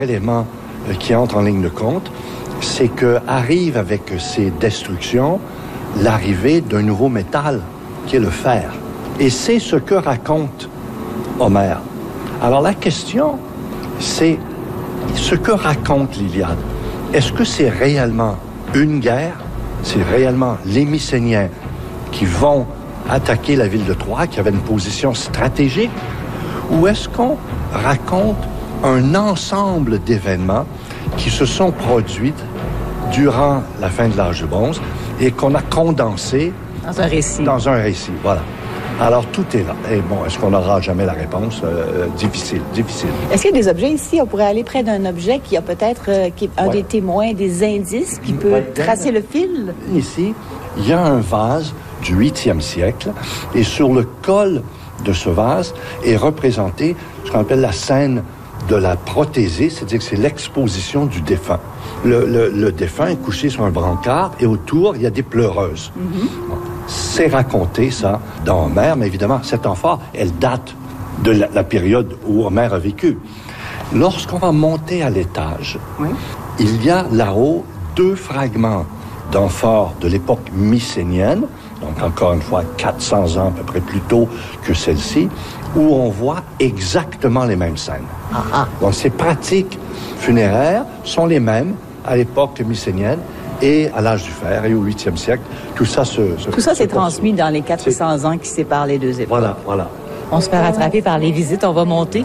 L'élément qui entre en ligne de compte, c'est que arrive avec ces destructions l'arrivée d'un nouveau métal, qui est le fer. Et c'est ce que raconte Homère. Alors la question, c'est ce que raconte l'Iliade. Est-ce que c'est réellement une guerre? C'est réellement les Mycéniens qui vont attaquer la ville de Troie, qui avait une position stratégique? Ou est-ce qu'on raconte un ensemble d'événements qui se sont produits durant la fin de l'âge du bronze et qu'on a condensé dans un récit, voilà. Alors, tout est là. Et bon, est-ce qu'on n'aura jamais la réponse? Difficile. Est-ce qu'il y a des objets ici? On pourrait aller près d'un objet qui a peut-être qui est un des témoins, des indices qui peut tracer le fil? Ici, il y a un vase du 8e siècle et sur le col de ce vase est représentée ce qu'on appelle la scène de la prothésée, c'est-à-dire que c'est l'exposition du défunt. Le défunt est couché sur un brancard et autour, il y a des pleureuses. Bon, c'est raconté, ça, dans Homère, mais évidemment, cette amphore, elle date de la période où Homère a vécu. Lorsqu'on va monter à l'étage, il y a là-haut 2 fragments d'amphores de l'époque mycénienne, donc encore une fois 400 ans à peu près plus tôt que celle-ci, où on voit exactement les mêmes scènes. Donc ces pratiques funéraires sont les mêmes à l'époque mycénienne et à l'âge du fer et au 8e siècle. Tout ça s'est transmis dans les 400 ans qui séparent les deux époques. Voilà. On se fait rattraper par les visites, on va monter.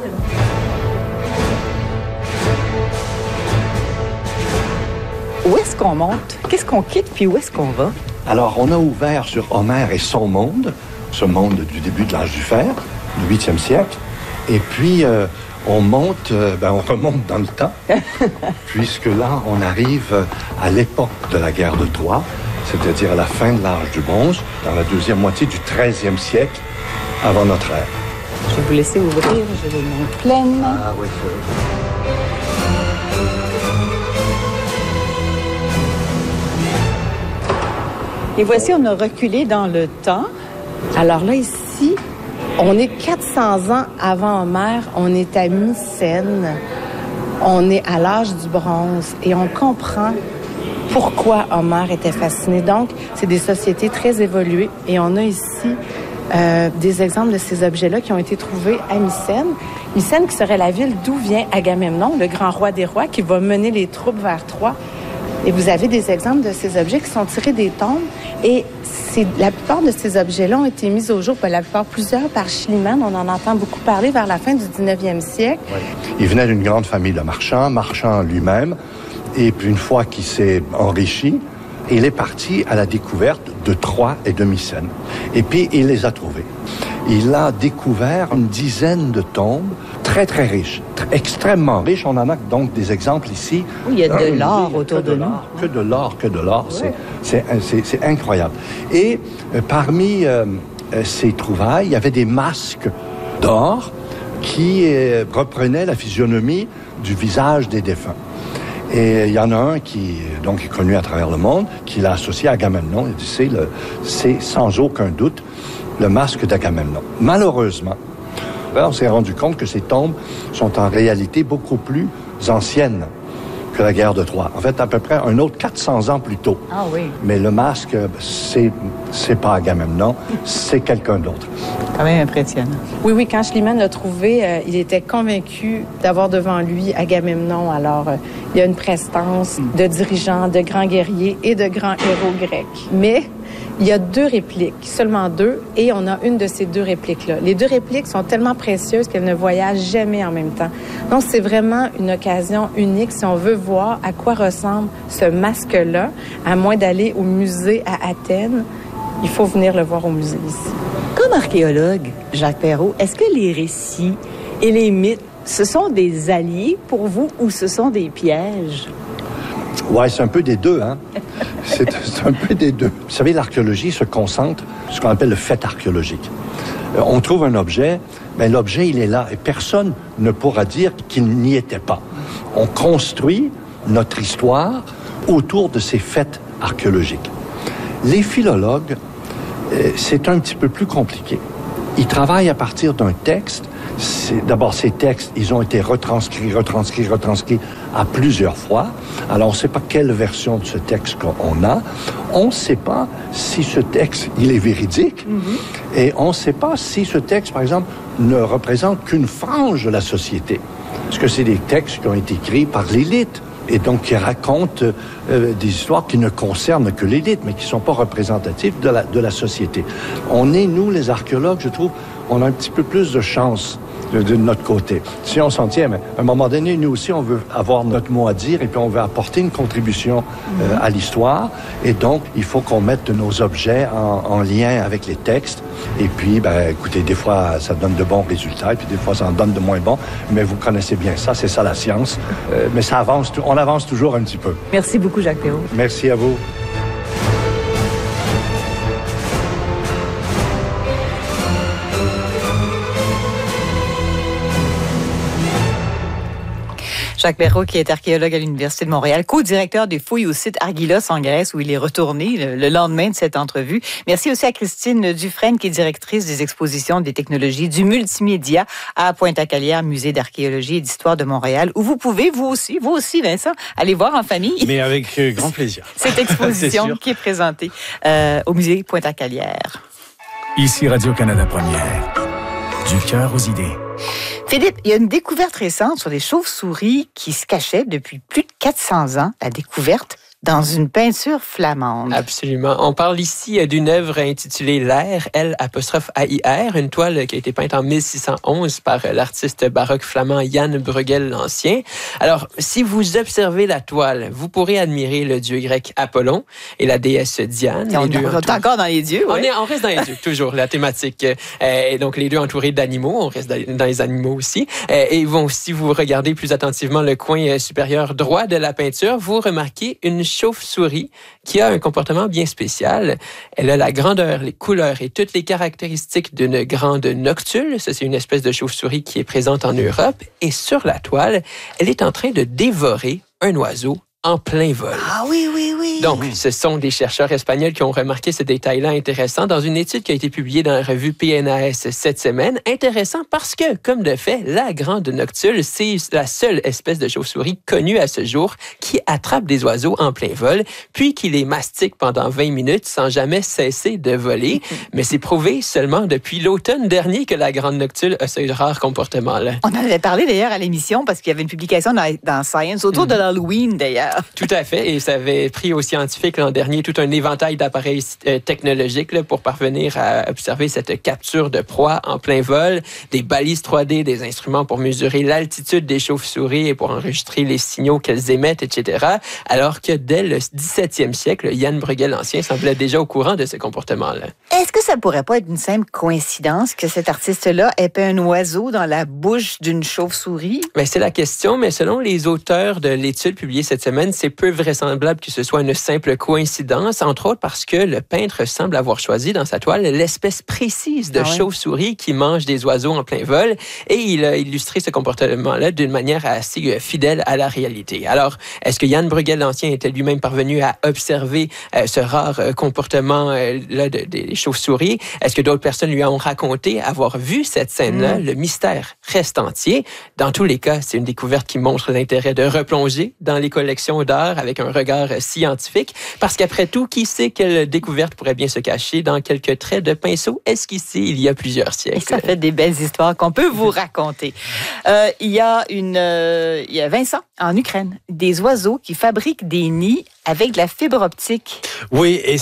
Où est-ce qu'on monte? Qu'est-ce qu'on quitte, puis où est-ce qu'on va? Alors, on a ouvert sur Homère et son monde, ce monde du début de l'âge du fer, du 8e siècle, et puis on monte, on remonte dans le temps, puisque là, on arrive à l'époque de la guerre de Troie, c'est-à-dire à la fin de l'âge du bronze, dans la deuxième moitié du 13e siècle avant notre ère. Je vais vous laisser ouvrir, je vais monter pleinement. Ah oui, c'est... Et voici, on a reculé dans le temps. Alors là, ici, on est 400 ans avant Homère. On est à Mycène. On est à l'âge du bronze. Et on comprend pourquoi Homère était fasciné. Donc, c'est des sociétés très évoluées. Et on a ici des exemples de ces objets-là qui ont été trouvés à Mycène. Mycène qui serait la ville d'où vient Agamemnon, le grand roi des rois, qui va mener les troupes vers Troie. Et vous avez des exemples de ces objets qui sont tirés des tombes. Et la plupart de ces objets-là ont été mis au jour, la plupart, plusieurs par Schliemann. On en entend beaucoup parler vers la fin du 19e siècle. Oui. Il venait d'une grande famille de marchand lui-même. Et puis une fois qu'il s'est enrichi, il est parti à la découverte de Troie et de Mycène. Et puis il les a trouvés. Il a découvert une dizaine de tombes très, très riches, extrêmement riches. On en a donc des exemples ici. Oui, il y a de l'or autour de nous. Que de l'or. C'est incroyable. Et parmi ces trouvailles, il y avait des masques d'or qui reprenaient la physionomie du visage des défunts. Et il y en a un qui donc est connu à travers le monde, qui l'a associé à Agamemnon. Il dit c'est sans aucun doute le masque d'Agamemnon. Malheureusement, on s'est rendu compte que ces tombes sont en réalité beaucoup plus anciennes que la guerre de Troie. En fait, à peu près un autre 400 ans plus tôt. Ah oui. Mais le masque, c'est pas Agamemnon, c'est quelqu'un d'autre. Quand même impressionnant. Oui, quand Schliemann l'a trouvé, il était convaincu d'avoir devant lui Agamemnon. Alors, il y a une prestance de dirigeants, de grands guerriers et de grands héros grecs. Mais il y a 2 répliques, seulement 2, et on a une de ces 2 répliques-là. Les 2 répliques sont tellement précieuses qu'elles ne voyagent jamais en même temps. Donc, c'est vraiment une occasion unique si on veut voir à quoi ressemble ce masque-là, à moins d'aller au musée à Athènes. Il faut venir le voir au musée ici. Comme archéologue, Jacques Perrault, est-ce que les récits et les mythes, ce sont des alliés pour vous ou ce sont des pièges? Ouais, c'est un peu des deux, hein. C'est un peu des deux. Vous savez, l'archéologie se concentre sur ce qu'on appelle le fait archéologique. On trouve un objet, mais l'objet, il est là, et personne ne pourra dire qu'il n'y était pas. On construit notre histoire autour de ces faits archéologiques. Les philologues, c'est un petit peu plus compliqué. Ils travaillent à partir d'un texte d'abord, ces textes, ils ont été retranscrits à plusieurs fois. Alors, on ne sait pas quelle version de ce texte qu'on a. On ne sait pas si ce texte, il est véridique. Et on ne sait pas si ce texte, par exemple, ne représente qu'une frange de la société. Parce que c'est des textes qui ont été écrits par l'élite. Et donc qui racontent des histoires qui ne concernent que l'élite, mais qui ne sont pas représentatives de la société. On est, nous, les archéologues, je trouve, on a un petit peu plus de chance de notre côté. Si on s'en tient, mais à un moment donné, nous aussi, on veut avoir notre mot à dire et puis on veut apporter une contribution à l'histoire. Et donc, il faut qu'on mette nos objets en lien avec les textes. Et puis, écoutez, des fois, ça donne de bons résultats et puis des fois, ça en donne de moins bons. Mais vous connaissez bien ça, c'est ça la science. Mais ça avance, on avance toujours un petit peu. Merci beaucoup, Jacques Perrault. Merci à vous. Jacques Perrault, qui est archéologue à l'Université de Montréal, co-directeur des fouilles au site Argylos en Grèce, où il est retourné le lendemain de cette entrevue. Merci aussi à Christine Dufresne, qui est directrice des expositions des technologies du multimédia à Pointe-à-Calière, musée d'archéologie et d'histoire de Montréal, où vous pouvez, vous aussi, Vincent, aller voir en famille. Mais avec grand plaisir. Cette exposition qui est présentée au musée Pointe-à-Calière. Ici Radio-Canada Première. Du cœur aux idées. Philippe, il y a une découverte récente sur les chauves-souris qui se cachaient depuis plus de 400 ans. La découverte dans une peinture flamande. Absolument. On parle ici d'une œuvre intitulée L'air, L''AIR, une toile qui a été peinte en 1611 par l'artiste baroque flamand Jan Bruegel l'Ancien. Alors, si vous observez la toile, vous pourrez admirer le dieu grec Apollon et la déesse Diane. On est encore dans les dieux, oui. On reste dans les dieux, toujours, la thématique. Et donc, les deux entourés d'animaux, on reste dans les animaux aussi. Et si vous regardez plus attentivement le coin supérieur droit de la peinture, vous remarquez une chauve-souris qui a un comportement bien spécial. Elle a la grandeur, les couleurs et toutes les caractéristiques d'une grande noctule. Ça, c'est une espèce de chauve-souris qui est présente en Europe. Et sur la toile, elle est en train de dévorer un oiseau en plein vol. Ah oui. Donc, ce sont des chercheurs espagnols qui ont remarqué ce détail-là intéressant dans une étude qui a été publiée dans la revue PNAS cette semaine. Intéressant parce que, comme de fait, la grande noctule, c'est la seule espèce de chauve-souris connue à ce jour qui attrape des oiseaux en plein vol, puis qui les mastique pendant 20 minutes sans jamais cesser de voler. Mais c'est prouvé seulement depuis l'automne dernier que la grande noctule a ce rare comportement-là. On en avait parlé d'ailleurs à l'émission parce qu'il y avait une publication dans Science autour de l'Halloween d'ailleurs. Tout à fait, et ça avait pris aux scientifiques l'an dernier tout un éventail d'appareils technologiques là, pour parvenir à observer cette capture de proie en plein vol, des balises 3D, des instruments pour mesurer l'altitude des chauves-souris et pour enregistrer les signaux qu'elles émettent, etc. Alors que dès le 17e siècle, Jan Bruegel l'Ancien semblait déjà au courant de ce comportement-là. Est-ce que ça pourrait pas être une simple coïncidence que cet artiste-là ait peint un oiseau dans la bouche d'une chauve-souris? Bien, c'est la question, mais selon les auteurs de l'étude publiée cette semaine, c'est peu vraisemblable que ce soit une simple coïncidence, entre autres parce que le peintre semble avoir choisi dans sa toile l'espèce précise de chauve-souris qui mange des oiseaux en plein vol, et il a illustré ce comportement-là d'une manière assez fidèle à la réalité. Alors, est-ce que Jan Bruegel l'Ancien était lui-même parvenu à observer ce rare comportement-là des chauves-souris? Est-ce que d'autres personnes lui ont raconté avoir vu cette scène-là? Le mystère reste entier. Dans tous les cas, c'est une découverte qui montre l'intérêt de replonger dans les collections d'art avec un regard scientifique, parce qu'après tout, qui sait quelle découverte pourrait bien se cacher dans quelques traits de pinceau esquissés il y a plusieurs siècles. Et ça fait des belles histoires qu'on peut vous raconter. Il y a Vincent, en Ukraine, des oiseaux qui fabriquent des nids avec de la fibre optique. Oui, et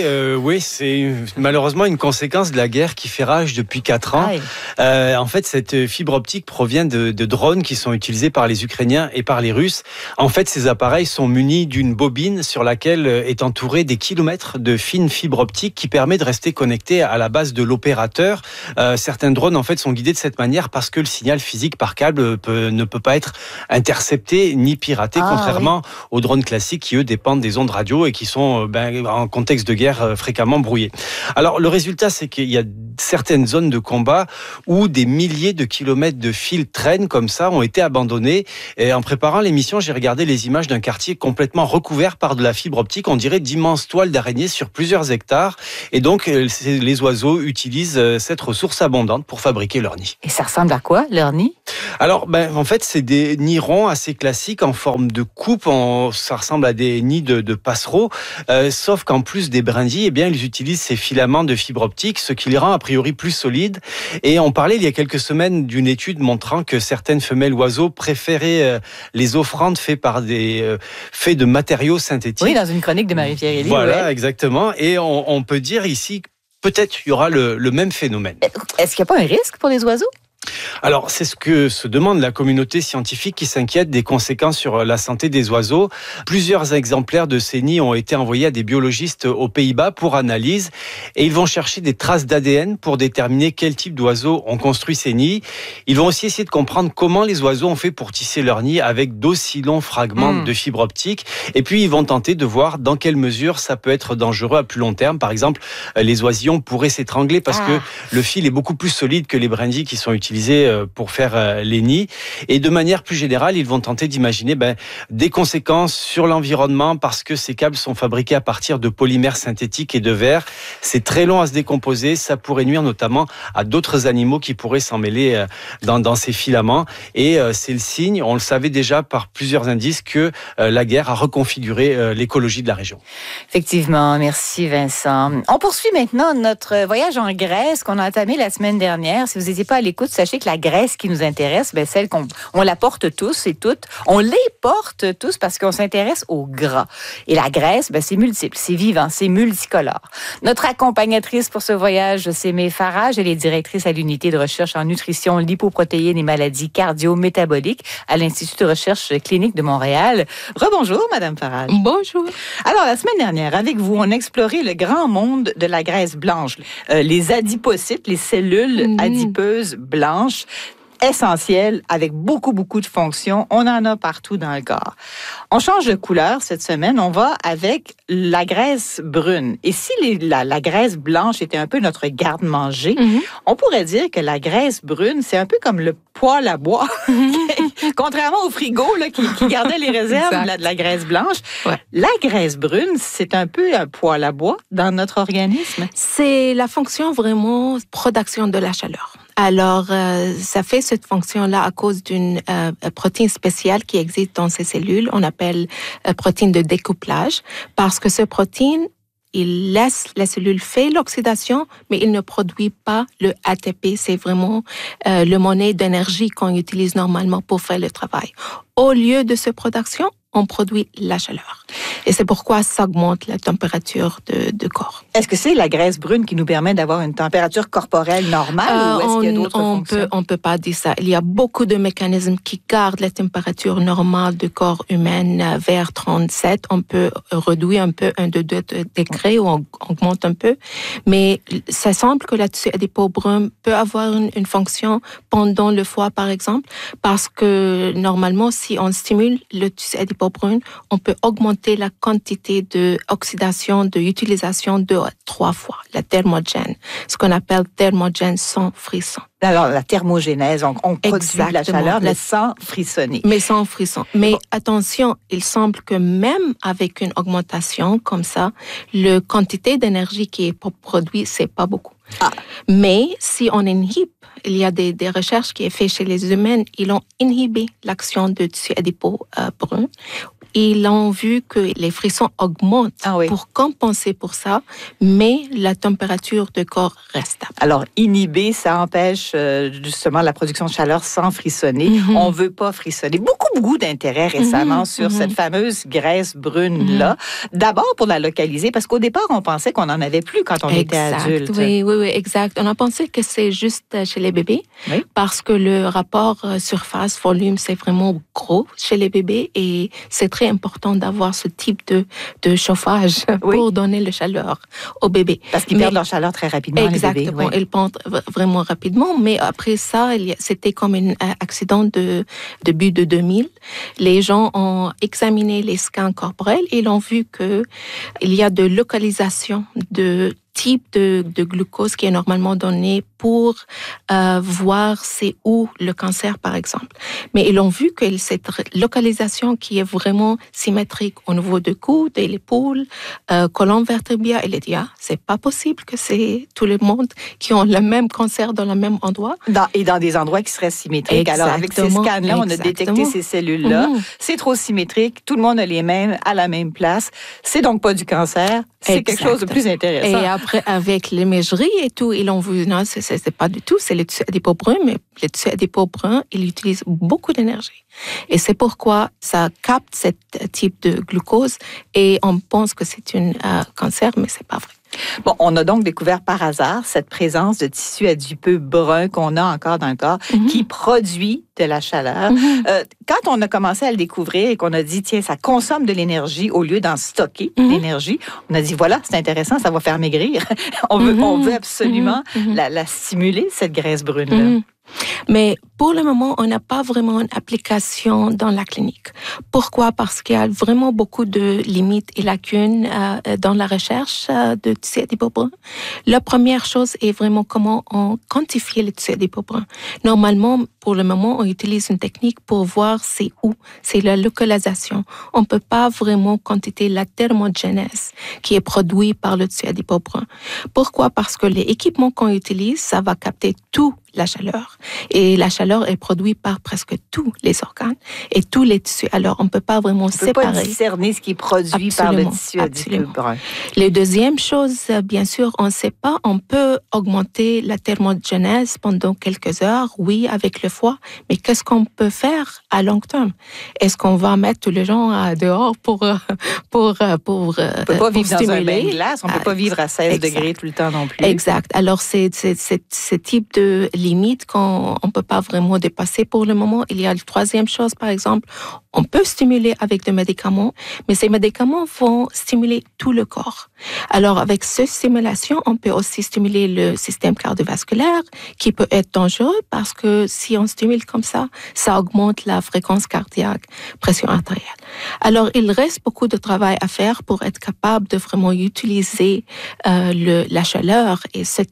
c'est malheureusement une conséquence de la guerre qui fait rage depuis 4 ans. En fait, cette fibre optique provient de drones qui sont utilisés par les Ukrainiens et par les Russes. En fait, ces appareils sont munis d'une bobine sur laquelle est entouré des kilomètres de fine fibre optique qui permet de rester connecté à la base de l'opérateur. Certains drones, en fait, sont guidés de cette manière parce que le signal physique par câble ne peut pas être intercepté ni piraté, contrairement aux drones classiques qui, eux, dépendent fréquentent des ondes radio et qui sont en contexte de guerre fréquemment brouillés. Alors le résultat, c'est qu'il y a certaines zones de combat où des milliers de kilomètres de fils traînent comme ça, ont été abandonnés. Et en préparant l'émission, j'ai regardé les images d'un quartier complètement recouvert par de la fibre optique. On dirait d'immenses toiles d'araignées sur plusieurs hectares. Et donc, les oiseaux utilisent cette ressource abondante pour fabriquer leur nid. Et ça ressemble à quoi, leur nid? Alors, en fait, c'est des nids ronds assez classiques en forme de coupe. Ça ressemble à des nids de passereaux. Sauf qu'en plus des brindilles, ils utilisent ces filaments de fibre optique, ce qui les rend a priori plus solides. Et on parlait il y a quelques semaines d'une étude montrant que certaines femelles oiseaux préféraient les offrandes faites de matériaux synthétiques. Oui, dans une chronique de Marie-Pierre Élie. Voilà, exactement. Et on peut dire ici peut-être il y aura le même phénomène. Est-ce qu'il n'y a pas un risque pour les oiseaux? Alors, c'est ce que se demande la communauté scientifique qui s'inquiète des conséquences sur la santé des oiseaux. Plusieurs exemplaires de ces nids ont été envoyés à des biologistes aux Pays-Bas pour analyse et ils vont chercher des traces d'ADN pour déterminer quel type d'oiseaux ont construit ces nids. Ils vont aussi essayer de comprendre comment les oiseaux ont fait pour tisser leurs nids avec d'aussi longs fragments de fibre optique. Et puis, ils vont tenter de voir dans quelle mesure ça peut être dangereux à plus long terme. Par exemple, les oisillons pourraient s'étrangler parce que le fil est beaucoup plus solide que les brindilles qui sont utilisées pour faire les nids. Et de manière plus générale, ils vont tenter d'imaginer des conséquences sur l'environnement parce que ces câbles sont fabriqués à partir de polymères synthétiques et de verre. C'est très long à se décomposer. Ça pourrait nuire notamment à d'autres animaux qui pourraient s'en mêler dans ces filaments. Et c'est le signe, on le savait déjà par plusieurs indices, que la guerre a reconfiguré l'écologie de la région. Effectivement. Merci Vincent. On poursuit maintenant notre voyage en Grèce qu'on a entamé la semaine dernière. Si vous n'étiez pas à l'écoute, sachez que la Grèce qui nous intéresse, celle on la porte tous et toutes, on les porte tous parce qu'on s'intéresse au gras. Et la Grèce, c'est multiple, c'est vivant, c'est multicolore. Notre accompagnatrice pour ce voyage, c'est May Farage. Elle est directrice à l'unité de recherche en nutrition, lipoprotéines et maladies cardio-métaboliques à l'Institut de recherche clinique de Montréal. Rebonjour, Madame Farage. Bonjour. Alors, la semaine dernière, avec vous, on a exploré le grand monde de la graisse blanche. Les adipocytes, les cellules adipeuses blanches, essentielles, avec beaucoup de fonctions. On en a partout dans le corps. On change de couleur cette semaine. On va avec la graisse brune. Et si la graisse blanche était un peu notre garde-manger, on pourrait dire que la graisse brune, c'est un peu comme le poêle à bois. Contrairement au frigo qui gardait les réserves de la graisse blanche, la graisse brune, c'est un peu un poêle à bois dans notre organisme. C'est la fonction vraiment production de la chaleur. Alors, ça fait cette fonction-là à cause d'une protéine spéciale qui existe dans ces cellules. On appelle protéine de découplage parce que ce protéine, il laisse la cellule faire l'oxydation, mais il ne produit pas le ATP. C'est vraiment le monnaie d'énergie qu'on utilise normalement pour faire le travail. Au lieu de cette production, on produit la chaleur. Et c'est pourquoi ça augmente la température de corps. Est-ce que c'est la graisse brune qui nous permet d'avoir une température corporelle normale ou est-ce qu'il y a d'autres fonctions? On peut pas dire ça. Il y a beaucoup de mécanismes qui gardent la température normale du corps humain vers 37. On peut réduire un peu 1-2 degrés ou on augmente un peu. Mais ça semble que la tissu adipeux brun peut avoir une fonction pendant le foie, par exemple, parce que normalement, si on stimule le tissu adipeux brun, on peut augmenter la quantité d'oxydation, d'utilisation 2 à 3 fois, la thermogène, ce qu'on appelle thermogène sans frisson. Alors, la thermogénèse, on produit de la chaleur, mais sans frissonner. Mais sans frisson. Mais attention, il semble que même avec une augmentation comme ça, la quantité d'énergie qui est produite, c'est pas beaucoup. Mais si on inhibe, il y a des recherches qui sont faites chez les humains, ils ont inhibé l'action de tissu adipeux brun. Ils ont vu que les frissons augmentent pour compenser pour ça, mais la température du corps reste stable. Alors, inhiber, ça empêche justement la production de chaleur sans frissonner. On veut pas frissonner. Beaucoup d'intérêt récemment sur cette fameuse graisse brune-là. D'abord pour la localiser, parce qu'au départ, on pensait qu'on en avait plus quand on était adulte. Oui, exact. On a pensé que c'est juste chez les bébés, parce que le rapport surface-volume, c'est vraiment gros chez les bébés et c'est très très important d'avoir ce type de chauffage pour donner la chaleur au bébé. Parce qu'ils perdent leur chaleur très rapidement, exactement, les bébés. Ils perdent vraiment rapidement. Mais après ça, c'était comme un accident de début de 2000. Les gens ont examiné les scans corporels et ils ont vu qu'il y a de localisation de type de glucose qui est normalement donné pour voir c'est où le cancer, par exemple. Mais ils ont vu que cette localisation qui est vraiment symétrique au niveau du coude et l'épaule, colonne vertébrale, elle a dit, c'est pas possible que c'est tout le monde qui ont le même cancer dans le même endroit. Et dans des endroits qui seraient symétriques. Exactement. Alors, avec ces scans-là, on a détecté ces cellules-là. C'est trop symétrique. Tout le monde a les mêmes à la même place. C'est donc pas du cancer. C'est quelque chose de plus intéressant. Et après, avec l'imagerie et tout, ils ont vu, non, c'est pas du tout, c'est le tissu adipeux brun, mais le tissu adipeux brun, il utilise beaucoup d'énergie. Et c'est pourquoi ça capte ce type de glucose et on pense que c'est un cancer, mais c'est pas vrai. Bon, on a donc découvert par hasard cette présence de tissu adipeux brun qu'on a encore dans le corps qui produit de la chaleur. Quand on a commencé à le découvrir et qu'on a dit, tiens, ça consomme de l'énergie au lieu d'en stocker l'énergie, on a dit, voilà, c'est intéressant, ça va faire maigrir. on veut absolument la stimuler, cette graisse brune-là. Mais pour le moment, on n'a pas vraiment une application dans la clinique. Pourquoi? Parce qu'il y a vraiment beaucoup de limites et lacunes dans la recherche de tissu adipeux brun. La première chose est vraiment comment on quantifie le tissu adipeux brun. Normalement, pour le moment, on utilise une technique pour voir c'est où, c'est la localisation. On ne peut pas vraiment quantifier la thermogenèse qui est produite par le tissu adipeux brun. Pourquoi? Parce que les équipements qu'on utilise, ça va capter tout la chaleur. Et la chaleur est produite par presque tous les organes et tous les tissus. Alors, on ne peut pas vraiment séparer. On ne peut pas discerner ce qui est produit par le tissu adipeux brun. La deuxième chose, bien sûr, on ne sait pas. On peut augmenter la thermogenèse pendant quelques heures, oui, avec le foie. Mais qu'est-ce qu'on peut faire à long terme? Est-ce qu'on va mettre tous les gens dehors pour on ne peut pas vivre stimuler? Dans un bain de glace. On ne peut pas vivre à 16 degrés tout le temps non plus. Exact. Alors, c'est ce type de limite qu'on ne peut pas vraiment dépasser pour le moment. Il y a la troisième chose, par exemple, on peut stimuler avec des médicaments, mais ces médicaments vont stimuler tout le corps. Alors, avec cette stimulation, on peut aussi stimuler le système cardiovasculaire, qui peut être dangereux parce que si on stimule comme ça augmente la fréquence cardiaque, pression artérielle. Alors, il reste beaucoup de travail à faire pour être capable de vraiment utiliser la chaleur et cette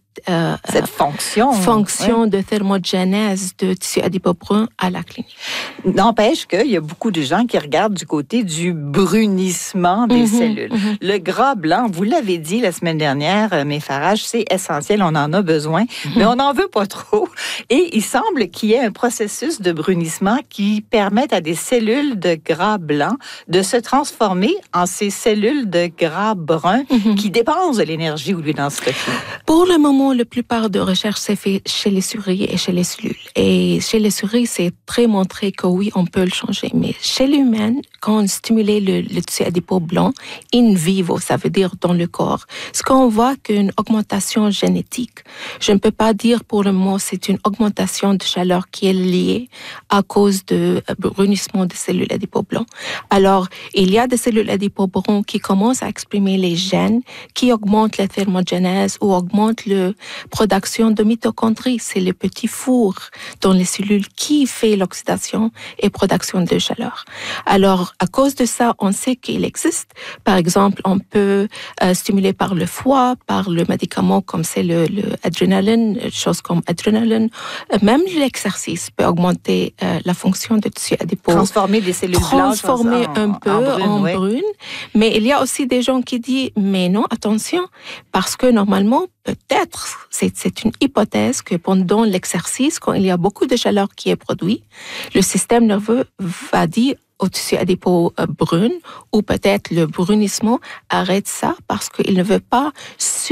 fonction de thermogenèse de tissu adipeux brun à la clinique. N'empêche qu'il y a beaucoup de gens qui regardent du côté du brunissement des cellules. Le gras blanc, vous l'avez dit la semaine dernière, mes Farage, c'est essentiel, on en a besoin, mais on n'en veut pas trop. Et il semble qu'il y ait un processus de brunissement qui permette à des cellules de gras blanc de se transformer en ces cellules de gras brun qui dépensent de l'énergie au lieu d'en stocker. Pour le moment, la plupart de recherches s'est fait chez les souris et chez les cellules. Et chez les souris, c'est très montré que oui, on peut le changer. Mais chez l'humain, quand on stimule le tissu adipeux blanc in vivo, ça veut dire dans le corps, ce qu'on voit qu'une augmentation génétique. Je ne peux pas dire pour le moment c'est une augmentation de chaleur qui est liée à cause de brunissement des cellules adipeux blancs. Alors, il y a des cellules adipeux blancs qui commencent à exprimer les gènes qui augmentent la thermogenèse ou augmentent la production de mitochondries. C'est le petit four dans les cellules qui fait l'oxydation et production de chaleur. Alors, à cause de ça, on sait qu'il existe. Par exemple, on peut stimuler par le foie, par le médicament comme c'est le adrénaline, choses comme adrénaline. Même l'exercice peut augmenter la fonction de tissu adipeux. Transformer des cellules blanches transformer un peu en brune. Mais il y a aussi des gens qui disent, mais non, attention, parce que normalement, peut-être, c'est une hypothèse que pendant l'exercice, quand il y a beaucoup de chaleur qui est produite, le système nerveux va dire au tissu adipeux brun, ou peut-être le brunissement arrête ça parce qu'il ne veut pas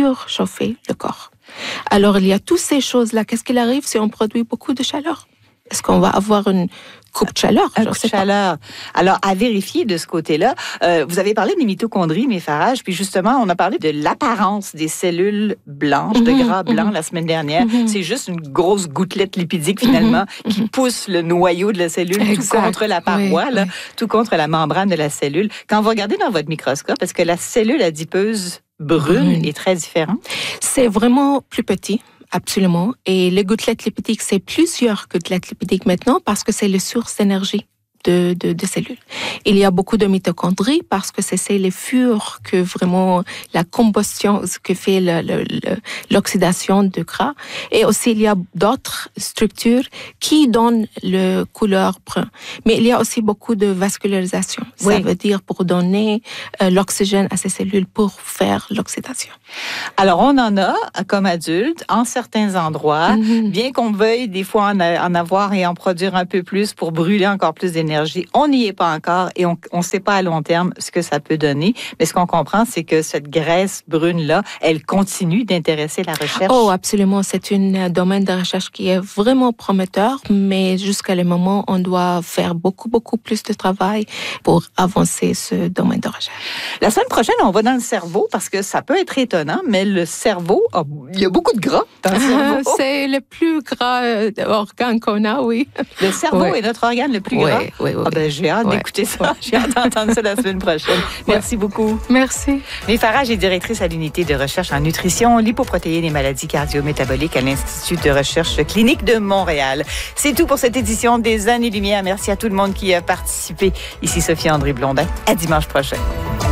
surchauffer le corps. Alors, il y a toutes ces choses-là. Qu'est-ce qu'il arrive si on produit beaucoup de chaleur? Est-ce qu'on va avoir une coupe de chaleur? Un coup de chaleur. Alors, à vérifier de ce côté-là. Vous avez parlé des mitochondries, mes Farage, puis justement, on a parlé de l'apparence des cellules blanches, de gras blanc la semaine dernière. C'est juste une grosse gouttelette lipidique, finalement, qui pousse le noyau de la cellule tout contre la paroi, là, tout contre la membrane de la cellule. Quand vous regardez dans votre microscope, est-ce que la cellule adipeuse brune est très différente? C'est vraiment plus petit. Absolument. Et les gouttelettes lipidiques, c'est plusieurs gouttelettes lipidiques maintenant parce que c'est le source d'énergie de cellules. Il y a beaucoup de mitochondries parce que c'est les furs que vraiment la combustion, ce que fait l'oxydation de gras. Et aussi, il y a d'autres structures qui donnent le couleur brun. Mais il y a aussi beaucoup de vascularisation. Ça veut dire pour donner l'oxygène à ces cellules pour faire l'oxydation. Alors, on en a comme adultes en certains endroits, bien qu'on veuille des fois en avoir et en produire un peu plus pour brûler encore plus d'énergie. On n'y est pas encore et on ne sait pas à long terme ce que ça peut donner. Mais ce qu'on comprend, c'est que cette graisse brune-là, elle continue d'intéresser la recherche. Oh, absolument. C'est un domaine de recherche qui est vraiment prometteur, mais jusqu'à le moment, on doit faire beaucoup, beaucoup plus de travail pour avancer ce domaine de recherche. La semaine prochaine, on va dans le cerveau parce que ça peut être étonnant, mais le cerveau, il y a beaucoup de gras dans le cerveau. C'est le plus gras organe qu'on a, oui. Le cerveau est notre organe le plus gras. Oui. Ah ben, j'ai hâte d'écouter ça. J'ai hâte d'entendre ça la semaine prochaine. Merci beaucoup. Merci. Mélanie Farage est directrice à l'unité de recherche en nutrition, lipoprotéines et maladies cardio-métaboliques à l'Institut de recherche clinique de Montréal. C'est tout pour cette édition des Années-Lumière. Merci à tout le monde qui a participé. Ici Sophie-André Blondin. À dimanche prochain.